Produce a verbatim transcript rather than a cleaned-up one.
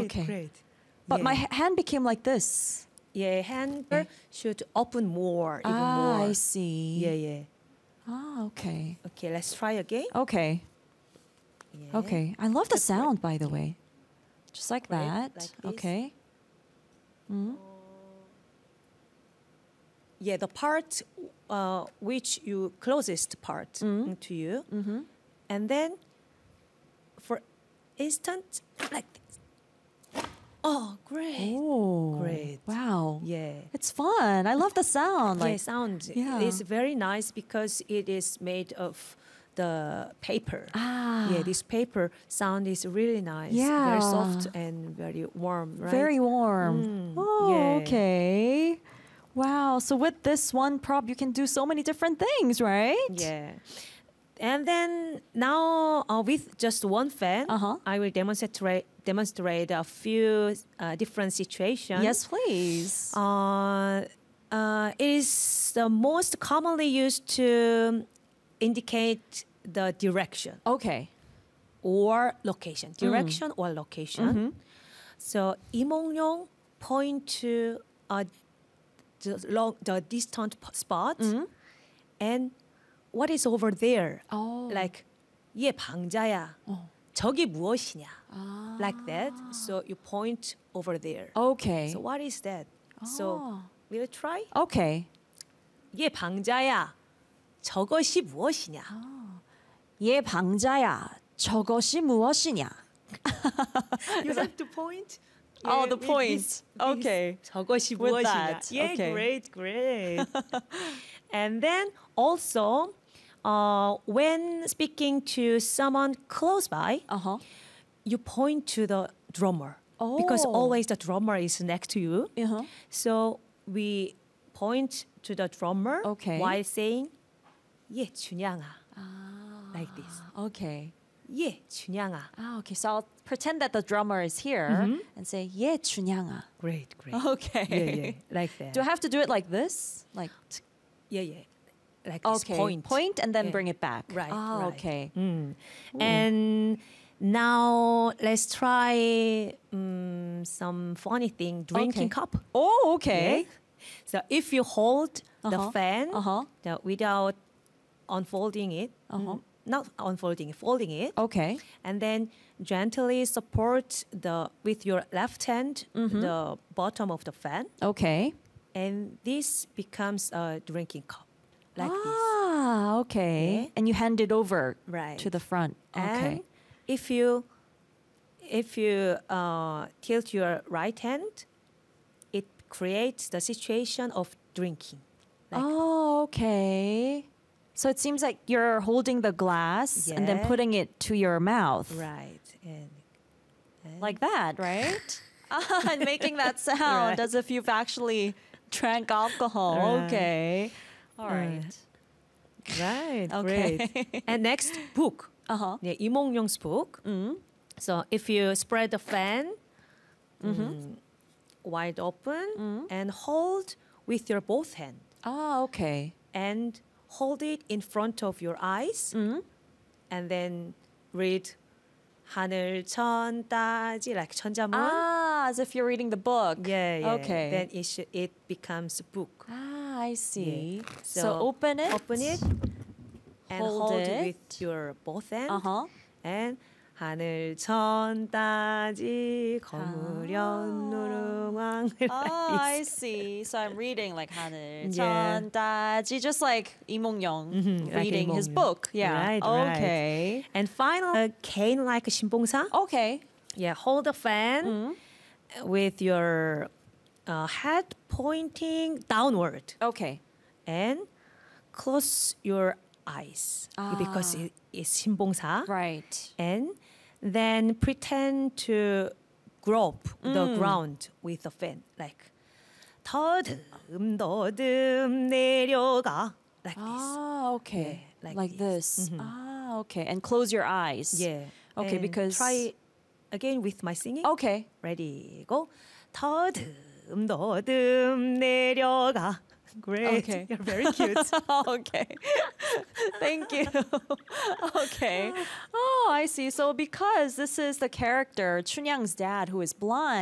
okay. great. But yeah. my h- hand became like this. yeah, hand should open more, even ah, more. I see. Yeah, yeah. Ah, okay. Okay, let's try again. Okay. Yeah. Okay. I love the Separate. sound, by the way. Just like Great, that. like this. Okay. Mm. Yeah, the part uh, which you closest part Mm. to you, Mm-hmm. and then for instant like this. Oh, great! Oh. Great. Wow. Yeah. It's fun. I love the sound. Like, yeah, sound yeah. is very nice because it is made of the paper. ah. Yeah, this paper sound is really nice. Yeah. Very soft and very warm, right? Very warm. Mm, oh, yeah. okay. Wow. So with this one prop, you can do so many different things, right? Yeah. And then now uh, with just one fan, Uh-huh. I will demonstrate demonstrate a few uh, different situations. Yes, please. Uh, uh, it is the most commonly used to indicate the direction okay. or location. Direction or location. Mm-hmm. So 이몽룡 point to uh, the, long, the distant p- spot, Mm-hmm. and what is over there? Oh. Like 얘 방자야. Oh. 저기 무엇이냐? Ah. Like that. So you point over there. Okay. So what is that? So Oh. will you try? Okay. 얘 방자야. 저것이 무엇이냐? 얘 방자야. 저것이 무엇이냐? You have to point. Oh, the with point. this- Okay. this. 저것이 With 무엇이냐? that, Yeah, okay. great, great. And then also, uh, when speaking to someone close by, Uh-huh. you point to the drummer because Oh. always the drummer is next to you. Uh-huh. So we point to the drummer Okay. while saying 예 준양아 like this. Okay. 예 준양아. Ah, okay. So I'll pretend that the drummer is here and say 예 춘향아. Great, great. Okay. Yeah, yeah, like that. Do I have to do it like this? Like t- Yeah, yeah, like this okay. point. Point and then Yeah. bring it back. Right, Ah, right. okay. Mm. And now let's try um, some funny thing. Drinking Okay. cup. Oh, okay. Yeah. So if you hold the Uh-huh. fan Uh-huh. the- without unfolding it, Uh-huh. mm, not unfolding, folding it, Okay. and then gently support the with your left hand Mm-hmm. the bottom of the fan, Okay. and this becomes a drinking cup, like this. Ah, okay. Yeah. And you hand it over Right. to the front. Okay. And if you if you uh, tilt your right hand, it creates the situation of drinking. Like, Oh, okay. So it seems like you're holding the glass and then Yeah. putting it to your mouth. right. And, and Like that, right? And making that sound Right. as if you've actually drank alcohol. Right. Okay. All right. right. Okay. Great. And next book. Uh-huh. Yeah, 이몽룡's book. Mm. So if you spread the fan mm, wide open Mm. and hold with your both hand Ah, okay. and hold it in front of your eyes Mm. and then read 하늘 천 따지 like 천자문. Ah, as if you're reading the book. Yeah, yeah. Okay. Then it sh- it becomes a book. Ah, I see. So, So, open it. Open it and Hold hold, it. with your both hands. Uh-huh. And 하늘 천 따지 거무련 누룽왕. Ah, I see. So I'm reading like 하늘 Yeah. 천 따지, just like 이몽룡 Mhm, like reading his 이몽룡. book. Yeah. Right, right. Okay. And finally, cane like a 신봉사. Okay. Yeah, hold the fan Mm-hmm. with your uh, head pointing downward Okay. and close your eyes because Ah. it is 신봉사. Right. And then pretend to grope the Mm. ground with the fan, like 더듬 더듬 내려가, like Ah, okay. Yeah, like like this. this. Ah, okay. And close your eyes. this. Yeah. Okay, And because try again with my singing. Okay. Ready, go. 더듬 더듬 내려가. Great. Okay. You're very cute. Okay. Thank you. Okay. Oh, I see. So because this is the character, Chunyang's dad, who is blind,